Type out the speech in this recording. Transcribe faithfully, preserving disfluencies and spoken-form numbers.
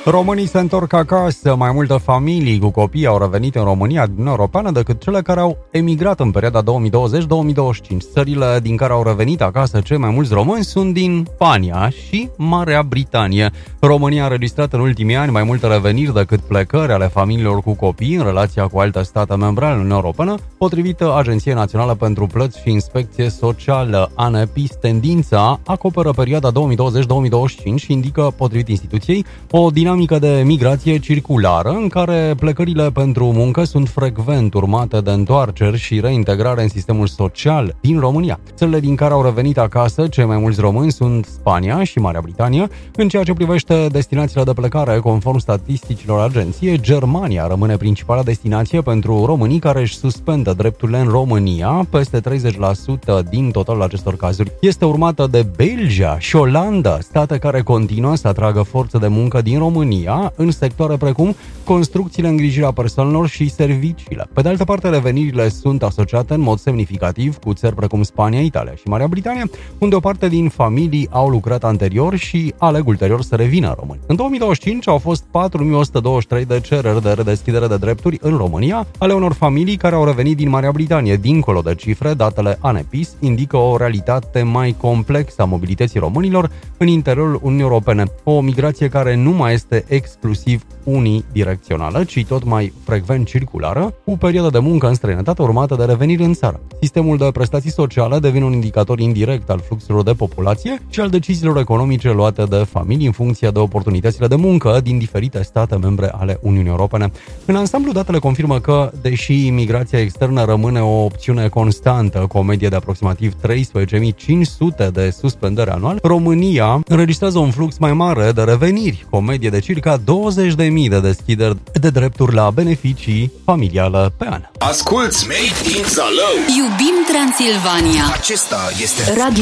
Românii se întorc acasă, mai multe familii cu copii au revenit în România din Uniunea Europeană decât cele care au emigrat în perioada două mii douăzeci - două mii douăzeci și cinci. Țările din care au revenit acasă cei mai mulți români sunt din Spania și Marea Britanie. România a înregistrat în ultimii ani mai multe reveniri decât plecări ale familiilor cu copii în relația cu alte state membre ale Uniunii Europeană, potrivit Agenției Naționale pentru Plăți și Inspecție Socială, ANEPIS. Tendința acoperă perioada două mii douăzeci - două mii douăzeci și cinci și indică, potrivit instituției, o dinamică de migrație circulară în care plecările pentru muncă sunt frecvent urmate de întoarceri și reintegrare în sistemul social din România. Țările din care au revenit acasă cei mai mulți români sunt Spania și Marea Britanie. În ceea ce privește destinațiile de plecare, conform statisticilor agenției, Germania rămâne principala destinație pentru românii care își suspendă drepturile în România, peste treizeci la sută din totalul acestor cazuri. Este urmată de Belgia și Olanda, state care continuă să atragă forță de muncă din România în sectoare precum construcțiile, îngrijirea persoanelor și serviciile. Pe de altă parte, revenirile sunt asociate în mod semnificativ cu țări precum Spania, Italia și Marea Britanie, unde o parte din familii au lucrat anterior și aleg ulterior să revină în România. În două mii douăzeci și cinci au fost patru mii o sută douăzeci și trei de cereri de redeschidere de drepturi în România ale unor familii care au revenit din Marea Britanie. Dincolo de cifre, datele ANEPIS indică o realitate mai complexă a mobilității românilor în interiorul Uniunii Europene. O migrație care nu mai este exclusiv unidirecțională, ci tot mai frecvent circulară, cu perioada de muncă în străinătate urmată de reveniri în țară. Sistemul de prestații sociale devine un indicator indirect al fluxurilor de populație și al deciziilor economice luate de familii în funcție de oportunitățile de muncă din diferite state membre ale Uniunii Europene. În ansamblu, datele confirmă că, deși imigrația externă rămâne o opțiune constantă, cu o medie de aproximativ treisprezece mii cinci sute de suspendări anual, România înregistrează un flux mai mare de reveniri, cu o medie de circa douăzeci de mii de deschideri de drepturi la beneficii familiale pe an. Asculți Made in Zalău! Iubim Transilvania! Acesta este Radio